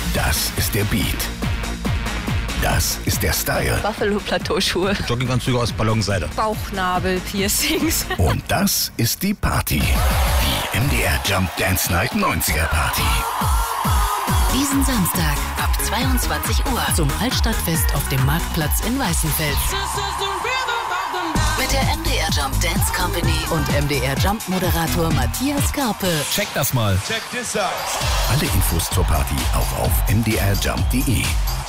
Das ist der Beat. Das ist der Style. Buffalo-Plateauschuhe. Jogginganzüge aus Ballonseide. Bauchnabel-Piercings. Und das ist die Party. Die MDR Jump Dance Night 90er Party. Diesen Samstag ab 22 Uhr zum Altstadtfest auf dem Marktplatz in Weißenfels. Mit der MDR Jump Dance Company und MDR Jump Moderator Matthias Karpe. Check das mal. Check this out. Alle Infos zur Party auch auf mdrjump.de.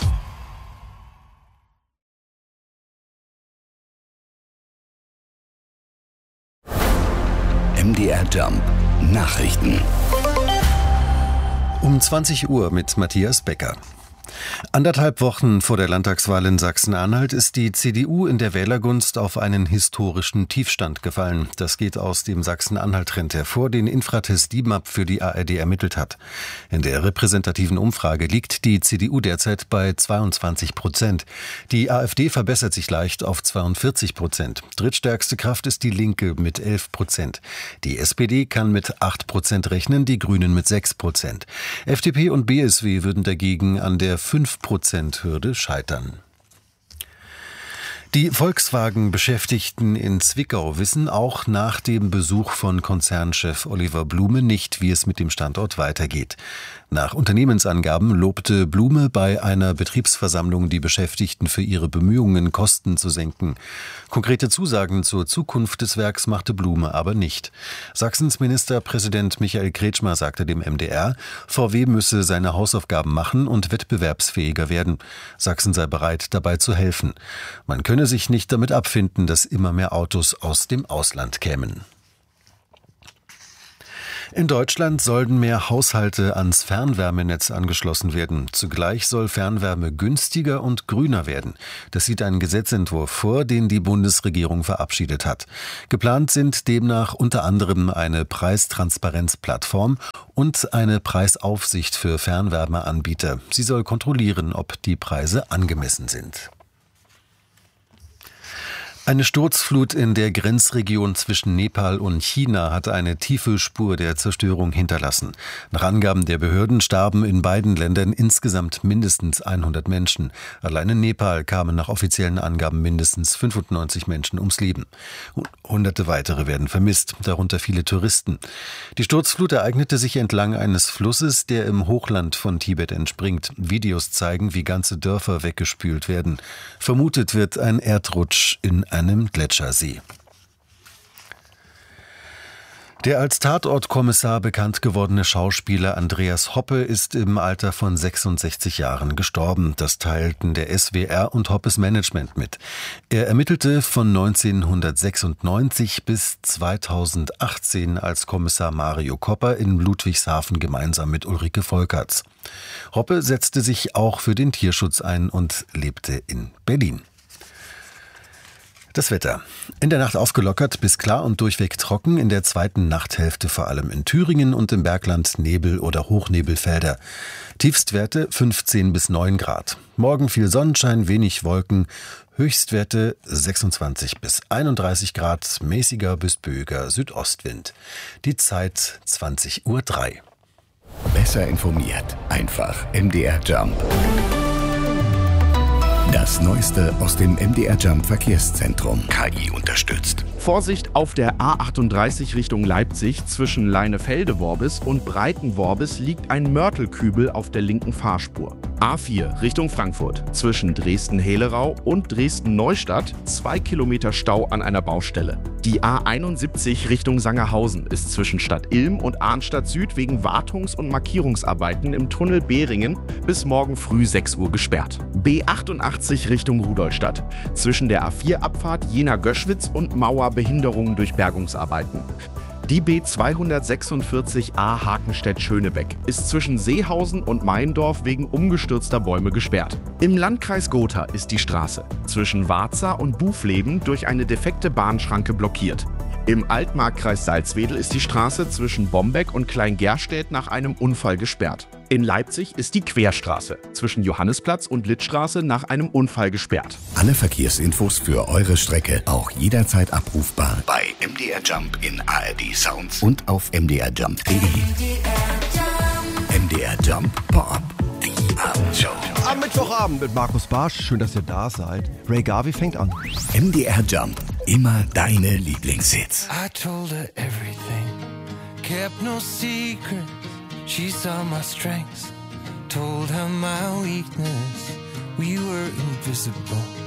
MDR Jump Nachrichten. Um 20 Uhr mit Matthias Becker. 1,5 Wochen vor der Landtagswahl in Sachsen-Anhalt ist die CDU in der Wählergunst auf einen historischen Tiefstand gefallen. Das geht aus dem Sachsen-Anhalt-Trend hervor, den Infratest DIMAP für die ARD ermittelt hat. In der repräsentativen Umfrage liegt die CDU derzeit bei 22%. Die AfD verbessert sich leicht auf 42%. Drittstärkste Kraft ist die Linke mit 11%. Die SPD kann mit 8% rechnen, die Grünen mit 6%. FDP und BSW würden dagegen an der 5%-Hürde scheitern. Die Volkswagen-Beschäftigten in Zwickau wissen auch nach dem Besuch von Konzernchef Oliver Blume nicht, wie es mit dem Standort weitergeht. Nach Unternehmensangaben lobte Blume bei einer Betriebsversammlung die Beschäftigten für ihre Bemühungen, Kosten zu senken. Konkrete Zusagen zur Zukunft des Werks machte Blume aber nicht. Sachsens Ministerpräsident Michael Kretschmer sagte dem MDR, VW müsse seine Hausaufgaben machen und wettbewerbsfähiger werden. Sachsen sei bereit, dabei zu helfen. Man könne sich nicht damit abfinden, dass immer mehr Autos aus dem Ausland kämen. In Deutschland sollen mehr Haushalte ans Fernwärmenetz angeschlossen werden. Zugleich soll Fernwärme günstiger und grüner werden. Das sieht ein Gesetzentwurf vor, den die Bundesregierung verabschiedet hat. Geplant sind demnach unter anderem eine Preistransparenzplattform und eine Preisaufsicht für Fernwärmeanbieter. Sie soll kontrollieren, ob die Preise angemessen sind. Eine Sturzflut in der Grenzregion zwischen Nepal und China hat eine tiefe Spur der Zerstörung hinterlassen. Nach Angaben der Behörden starben in beiden Ländern insgesamt mindestens 100 Menschen. Allein in Nepal kamen nach offiziellen Angaben mindestens 95 Menschen ums Leben. Hunderte weitere werden vermisst, darunter viele Touristen. Die Sturzflut ereignete sich entlang eines Flusses, der im Hochland von Tibet entspringt. Videos zeigen, wie ganze Dörfer weggespült werden. Vermutet wird ein Erdrutsch in einem Gletschersee. Der als Tatortkommissar bekannt gewordene Schauspieler Andreas Hoppe ist im Alter von 66 Jahren gestorben. Das teilten der SWR und Hoppes Management mit. Er ermittelte von 1996 bis 2018 als Kommissar Mario Kopper in Ludwigshafen gemeinsam mit Ulrike Volkerts. Hoppe setzte sich auch für den Tierschutz ein und lebte in Berlin. Das Wetter. In der Nacht aufgelockert bis klar und durchweg trocken, in der zweiten Nachthälfte vor allem in Thüringen und im Bergland Nebel- oder Hochnebelfelder. Tiefstwerte 15 bis 9 Grad. Morgen viel Sonnenschein, wenig Wolken, Höchstwerte 26 bis 31 Grad, mäßiger bis böiger Südostwind. Die Zeit 20:03 Uhr. Besser informiert. Einfach MDR Jump. Das Neueste aus dem MDR Jump Verkehrszentrum. KI unterstützt. Vorsicht auf der A38 Richtung Leipzig. Zwischen Leinefelde-Worbis und Breiten-Worbis liegt ein Mörtelkübel auf der linken Fahrspur. A4 Richtung Frankfurt. Zwischen Dresden-Hehlerau und Dresden-Neustadt 2 Kilometer Stau an einer Baustelle. Die A71 Richtung Sangerhausen ist zwischen Stadt Ilm und Arnstadt Süd wegen Wartungs- und Markierungsarbeiten im Tunnel Behringen bis morgen früh 6 Uhr gesperrt. B88 Richtung Rudolstadt. Zwischen der A4-Abfahrt Jena-Göschwitz und Mauer Behinderungen durch Bergungsarbeiten. Die B246a Hakenstedt-Schönebeck ist zwischen Seehausen und Meindorf wegen umgestürzter Bäume gesperrt. Im Landkreis Gotha ist die Straße zwischen Warza und Bufleben durch eine defekte Bahnschranke blockiert. Im Altmarkkreis Salzwedel ist die Straße zwischen Bombeck und Kleingerstedt nach einem Unfall gesperrt. In Leipzig ist die Querstraße zwischen Johannisplatz und Littstraße nach einem Unfall gesperrt. Alle Verkehrsinfos für eure Strecke auch jederzeit abrufbar bei MDR Jump in ARD Sounds und auf mdrjump.de. MDR Jump Pop. Die Mittwochabend mit Markus Bartsch. Schön, dass ihr da seid. Ray Garvey fängt an. MDR Jump. Immer deine Lieblingshits. I told her everything, kept no secret. She saw my strengths, told her my weakness. We were invisible.